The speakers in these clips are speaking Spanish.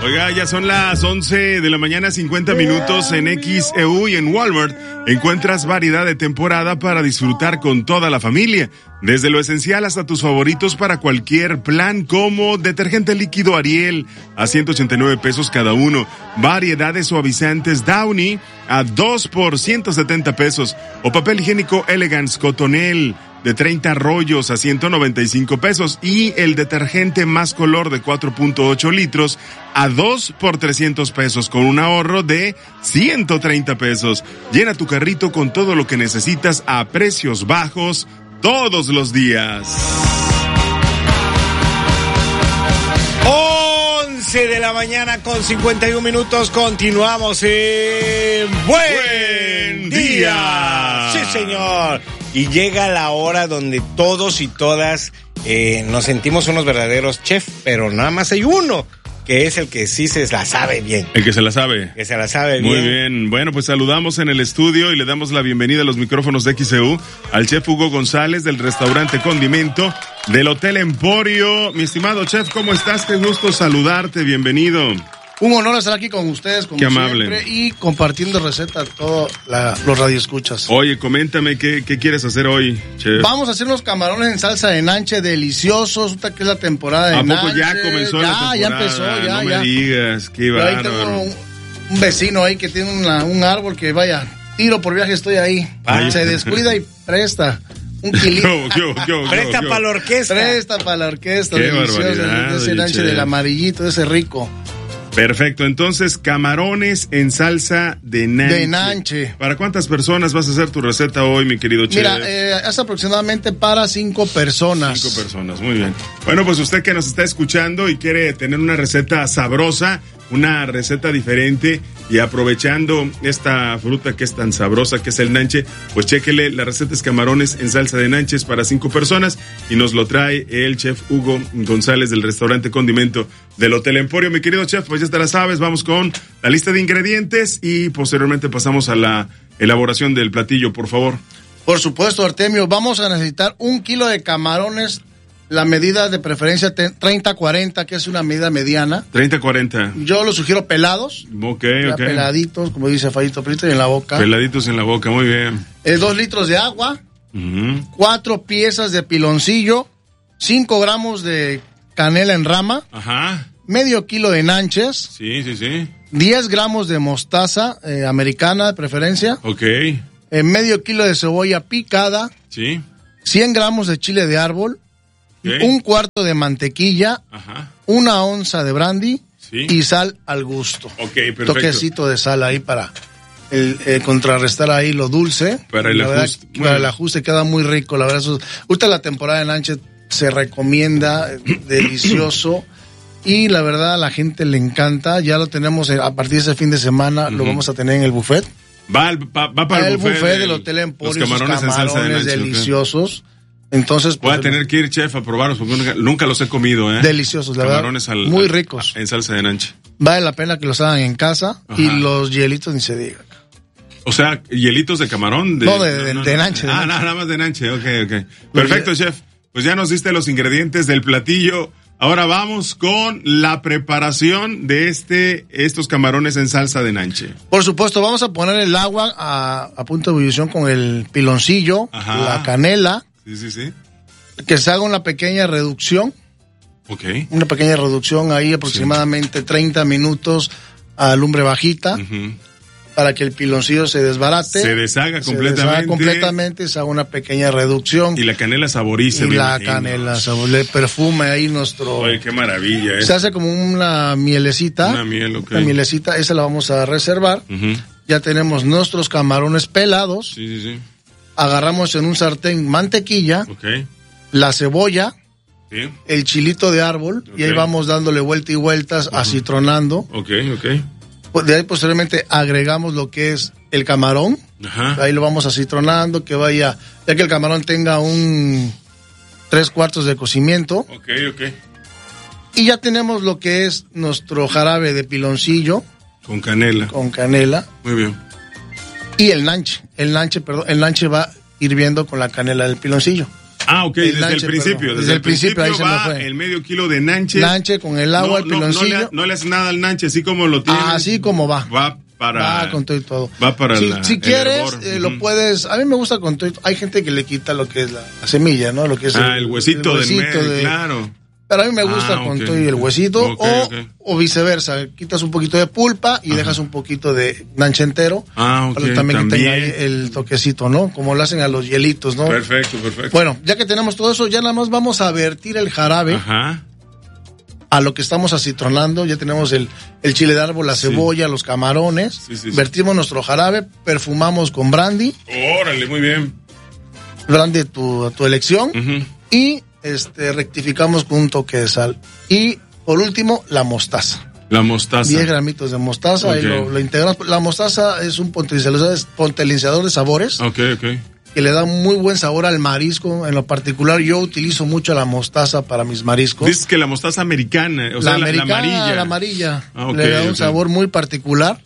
Oiga, ya son las 11 de la mañana, 50 minutos en XEU y en Walmart. Encuentras variedad de temporada para disfrutar con toda la familia. Desde lo esencial hasta tus favoritos para cualquier plan, como detergente líquido Ariel a 189 pesos cada uno. Variedad de suavizantes Downy a 2 por 170 pesos. O papel higiénico Elegance Cotonel de 30 rollos a 195 pesos. Y el detergente Más Color de 4.8 litros a 2 por 300 pesos con un ahorro de 130 pesos. Llena tu carrito con todo lo que necesitas a precios bajos todos los días. 11 de la mañana con 51 minutos. Continuamos en Buen Día. Sí, señor. Y llega la hora donde todos y todas nos sentimos unos verdaderos chefs, pero nada más hay uno, que es el que sí se la sabe bien. El que se la sabe. Que se la sabe bien. Muy bien. Bueno, pues saludamos en el estudio y le damos la bienvenida a los micrófonos de XEU al chef Hugo González del restaurante Condimento del Hotel Emporio. Mi estimado chef, ¿cómo estás? Qué gusto saludarte. Bienvenido. Un honor estar aquí con ustedes, como Qué amable. siempre, y compartiendo recetas a todos los radioescuchas. Oye, coméntame, ¿qué quieres hacer hoy, chef? Vamos a hacer unos camarones en salsa de nanche deliciosos, ahorita que es la temporada de nanche. ¿A poco ya comenzó la temporada? Ya empezó, ya. No me digas, qué ahí bárbaro. tengo un vecino ahí que tiene un árbol que vaya, tiro por viaje estoy ahí. Se descuida y presta. Un kilito. Presta para la orquesta. Presta para la orquesta. Qué Delicioso, barbaridad, ese nanche chef. del amarillito, ese rico. Perfecto, entonces camarones en salsa de nanche. De nanche. ¿Para cuántas personas vas a hacer tu receta hoy, mi querido chef? Mira, es aproximadamente para 5 personas. 5 personas, muy bien. Bueno, pues usted que nos está escuchando y quiere tener una receta sabrosa, una receta diferente y aprovechando esta fruta que es tan sabrosa que es el nanche, pues chéquele, la receta es camarones en salsa de nanches para 5 personas y nos lo trae el chef Hugo González del restaurante Condimento del Hotel Emporio. Mi querido chef, pues ya te la sabes, vamos con la lista de ingredientes y posteriormente pasamos a la elaboración del platillo, por favor. Por supuesto, Artemio, vamos a necesitar 1 kilo de camarones, la medida de preferencia 30-40, que es una medida mediana. 30-40. Yo los sugiero pelados. Ok. Peladitos, como dice Fallito Prieto, y en la boca. Peladitos en la boca, muy bien. 2 litros de agua, 4 piezas de piloncillo, 5 gramos de canela en rama, medio kilo de nanches, sí, 10 gramos de mostaza americana de preferencia, medio kilo de cebolla picada, sí, 100 gramos de chile de árbol, 1 cuarto de mantequilla, 1 onza de brandy, sí, y sal al gusto. Ok, perfecto. Toquecito de sal ahí para contrarrestar ahí lo dulce. Para el ajuste. Para el ajuste queda muy rico, la verdad. Ahorita la temporada de nanche se recomienda, delicioso. Y la verdad a la gente le encanta. Ya lo tenemos a partir de ese fin de semana, lo vamos a tener en el buffet. Va para el buffet del Hotel Emporio. Los camarones en salsa de nanche, deliciosos. Entonces, voy a tener que ir, chef, a probarlos porque nunca los he comido, Deliciosos, la camarones verdad. Muy ricos. En salsa de nanche. Vale la pena que los hagan en casa. Y los hielitos ni se diga. O sea, hielitos de camarón. De nanche. Nada más de nanche, ok. Perfecto, chef. Pues ya nos diste los ingredientes del platillo. Ahora vamos con la preparación de estos camarones en salsa de nanche. Por supuesto, vamos a poner el agua a punto de ebullición con el piloncillo, la canela. Sí. Que se haga una pequeña reducción. Una pequeña reducción ahí, aproximadamente 30 minutos a lumbre bajita. Para que el piloncillo se desbarate. Se deshaga completamente. Se haga una pequeña reducción. Y la canela saborice. Y la canela le perfume ahí nuestro... Oye, qué maravilla. Se hace como una mielecita. Una miel, Una mielecita, esa la vamos a reservar. Ya tenemos nuestros camarones pelados. Sí. Agarramos en un sartén mantequilla. La cebolla. Sí. El chilito de árbol. Y ahí vamos dándole vuelta y vueltas, acitronando. De ahí posteriormente agregamos lo que es el camarón. Ahí lo vamos acitronando, que vaya, ya que el camarón tenga un 3/4 de cocimiento. Y ya tenemos lo que es nuestro jarabe de piloncillo. Con canela. Muy bien. Y el nanche va hirviendo con la canela del piloncillo. Ah, ok, desde el principio. Desde el principio ahí se me fue. El medio kilo de nanche. Nanche con el agua, el piloncillo. No le hace nada al nanche, así como lo tiene. Así como va. Va con todo y todo. Va para si quieres, lo puedes. A mí me gusta con todo. Hay gente que le quita lo que es la semilla, ¿no? Lo que es el huesito del medio, claro. Pero a mí me gusta con todo y el huesito. O viceversa. Quitas un poquito de pulpa y dejas un poquito de nanche entero. Para también que tenga ahí el toquecito, ¿no? Como lo hacen a los hielitos, ¿no? Perfecto. Bueno, ya que tenemos todo eso, ya nada más vamos a vertir el jarabe. A lo que estamos acitronando. Ya tenemos el chile de árbol, la cebolla, los camarones. Vertimos nuestro jarabe, perfumamos con brandy. Órale, muy bien. Brandy a tu elección. Y rectificamos con un toque de sal. Y por último, la mostaza. 10 gramitos de mostaza. Ahí lo integramos. La mostaza es un potencializador de sabores. Que le da muy buen sabor al marisco. En lo particular, yo utilizo mucho la mostaza para mis mariscos. Dices que la mostaza americana, o sea, la amarilla. La amarilla. Le da un sabor muy particular.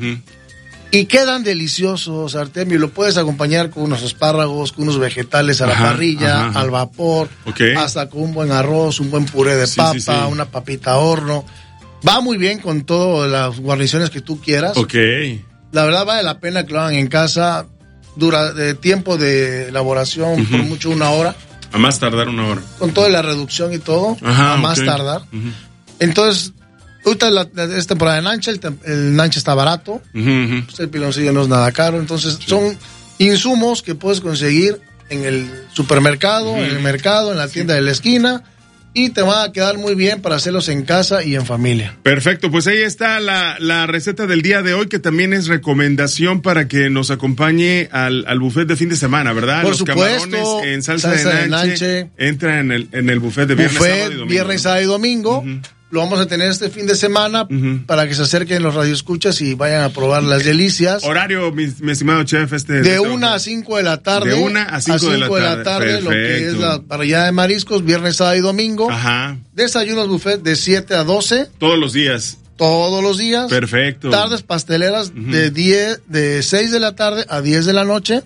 Y quedan deliciosos, Artemio. Lo puedes acompañar con unos espárragos, con unos vegetales a la parrilla, al vapor, hasta con un buen arroz, un buen puré de papa, una papita a horno. Va muy bien con todas las guarniciones que tú quieras. La verdad vale la pena que lo hagan en casa. Dura de tiempo de elaboración por mucho 1 hora. A más tardar 1 hora. Con toda la reducción y todo, a más tardar. Entonces, ahorita es temporada de nanche, el nanche está barato, pues el piloncillo no es nada caro, entonces son insumos que puedes conseguir en el supermercado, en el mercado, en la tienda de la esquina. Y te va a quedar muy bien para hacerlos en casa y en familia. Perfecto, pues ahí está la receta del día de hoy, que también es recomendación para que nos acompañe al buffet de fin de semana, ¿verdad? Por Los supuesto, camarones en salsa de nanche entran en el buffet de viernes, sábado y domingo. Lo vamos a tener este fin de semana para que se acerquen los radioescuchas y vayan a probar las delicias. Horario, mi estimado chef, de 1 a 5 de la tarde. De 1 a 5 de la tarde. Lo que es la parrillada de mariscos, viernes, sábado y domingo. Desayunos buffet de 7 a 12. Todos los días. Perfecto. Tardes pasteleras de 6 de la tarde a 10 de la noche.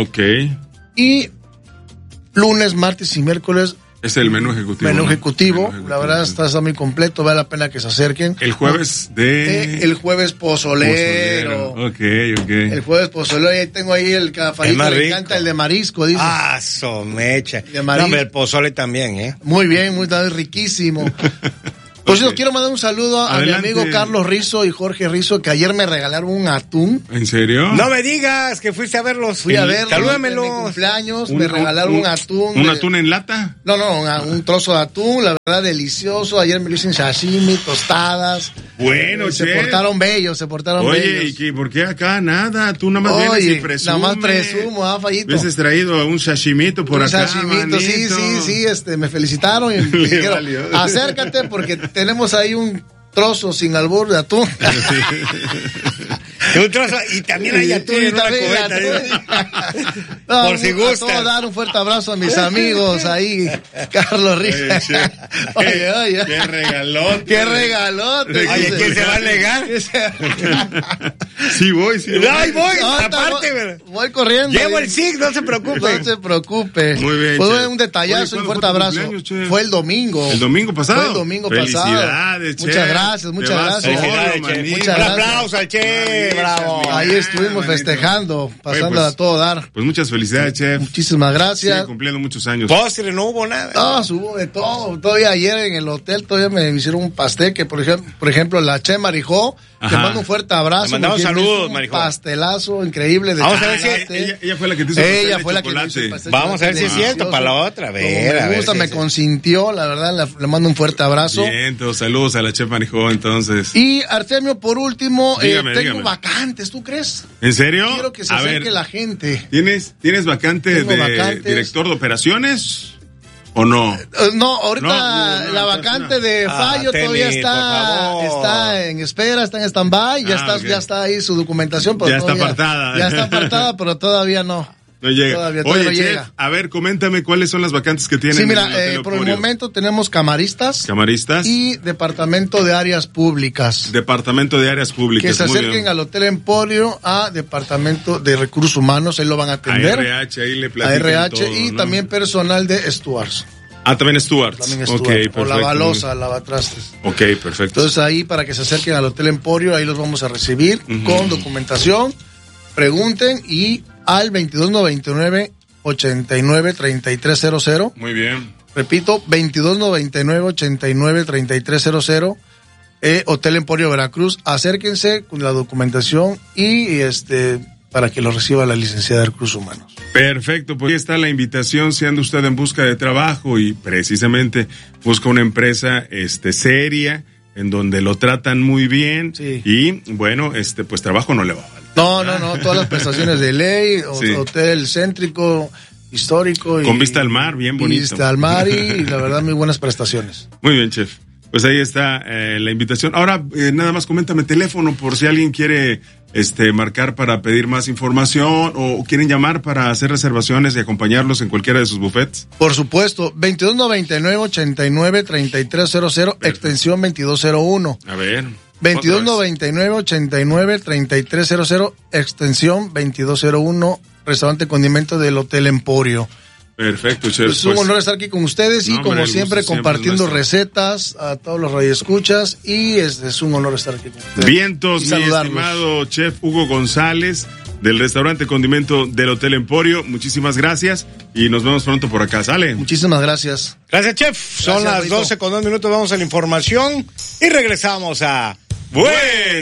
Y lunes, martes y miércoles. Es el menú ejecutivo. La verdad está muy completo, vale la pena que se acerquen. El jueves el jueves pozolero. El jueves pozolero, ahí tengo ahí el cafalito, le encanta el de marisco, dice. Somecha. No, hombre, el pozole también, Muy bien, muy riquísimo. Pues yo quiero mandar un saludo a mi amigo Carlos Rizzo y Jorge Rizzo, que ayer me regalaron un atún. ¿En serio? No me digas que fuiste a verlos. Fui a verlos. Salúdamelos. En mi cumpleaños me regalaron un atún. ¿Un atún en lata? No, un trozo de atún, la verdad delicioso. Ayer me lo hice en sashimi, tostadas. Bueno, se portaron bellos. Oye, ¿y por qué acá nada? Tú nada más vienes y presumes. Nada más presumo, Fallito. Ves traído a un sashimito por acá, sashimito, sí, me felicitaron y me dijeron, acércate porque tenemos ahí un trozo sin albur de atún. Un trozo, y también hay atún en una cubeta. Por si gusta. A todos dar un fuerte abrazo a mis amigos ahí, Carlos Rizzo. Oye. Qué regalote. Oye, ¿quién se va a negar? Sí voy. Ay, voy, aparte. Voy corriendo. Llevo el SIG, no se preocupe. Muy bien. Fue un detallazo, un fuerte abrazo. Fue el domingo. ¿El domingo pasado? Felicidades, Che. Muchas gracias. Un aplauso al Che. Bravo. Ahí estuvimos festejando, pasándola a todo dar. Pues muchas felicidades, chef. Muchísimas gracias. Sí, cumpliendo muchos años. Postre, no hubo nada. No, hubo de todo. Todavía ayer en el hotel me hicieron un pastel que, por ejemplo, la Che Marijó, te mando un fuerte abrazo. Le mandamos saludos, Marijó. Un pastelazo increíble de Vamos a ver si ella fue la que te hizo el pastel. Vamos a ver si es cierto para la otra. Me gusta, me consintió, la verdad, le mando un fuerte abrazo. Bien, saludos a la Chef Marijó, entonces. Y Artemio, por último, dígame. tengo vacantes, ¿tú crees? ¿En serio? Quiero que se acerque la gente. ¿Tienes vacante director de operaciones? ¿O no? No, ahorita la vacante de Fallo todavía está en espera, está en stand-by, ya está ahí su documentación. Pero está apartada. Ya está apartada, pero todavía no. No llega. Todavía Oye, no Chef, llega. A ver, coméntame cuáles son las vacantes que tienen. Sí, mira, en el Hotel por el Emporio. momento tenemos camaristas. Camaristas. Y departamento de áreas públicas. Departamento de áreas públicas. Que se muy acerquen bien. al Hotel Emporio, a departamento de recursos humanos, ahí lo van a atender. A RH, ahí le A platican RH todo, y ¿no? también personal de Stewards. También Stuart. También Ok, Stuart. perfecto. O la balosa, lavatrastes. Ok, perfecto. Entonces ahí para que se acerquen al Hotel Emporio, ahí los vamos a recibir con documentación, pregunten y al 2299-893300. Muy bien. Repito, 2299-893300. Hotel Emporio Veracruz, acérquense con la documentación y para que lo reciba la licenciada de Recursos Humanos. Perfecto, pues ahí está la invitación, si anda usted en busca de trabajo y precisamente busca una empresa seria, en donde lo tratan muy bien, sí. Y bueno, pues trabajo no le va a faltar. No, todas las prestaciones de ley, Sí. hotel céntrico, histórico. Con vista al mar, bien bonito. Vista al mar y la verdad muy buenas prestaciones. Muy bien, chef. Pues ahí está la invitación. Ahora, nada más coméntame teléfono por si alguien quiere marcar para pedir más información o quieren llamar para hacer reservaciones y acompañarlos en cualquiera de sus buffets. Por supuesto, 2299-893300, extensión 2201. A ver. 2299-893300, extensión 2201, restaurante condimento del Hotel Emporio. Perfecto, chef. Es un honor estar aquí con ustedes y No, como hombre, el siempre gusto compartiendo siempre es nuestro. recetas a todos los radioescuchas y es un honor estar aquí con ustedes. Vientos, Y mi saludarlos. estimado chef Hugo González del restaurante condimento del Hotel Emporio. Muchísimas gracias y nos vemos pronto por acá. ¿Sale? Muchísimas gracias. Gracias, chef. Son las Rito. 12:02, vamos a la información y regresamos a Buen